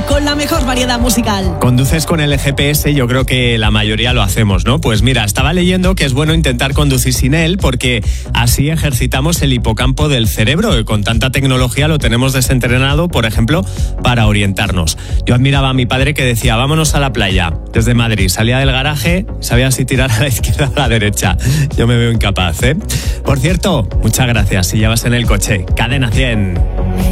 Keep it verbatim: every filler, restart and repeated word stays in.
con la mejor variedad musical. Conduces con el G P S, yo creo que la mayoría lo hacemos, ¿no? Pues mira, estaba leyendo que es bueno intentar conducir sin él porque así ejercitamos el hipocampo del cerebro, que con tanta tecnología lo tenemos desentrenado, por ejemplo, para orientarnos. Yo admiraba a mi padre que decía, vámonos a la playa, desde Madrid. Salía del garaje, sabía si tirar a la izquierda o a la derecha. Yo me veo incapaz, ¿eh? Por cierto, muchas gracias si ya vas en el coche. Cadena cien.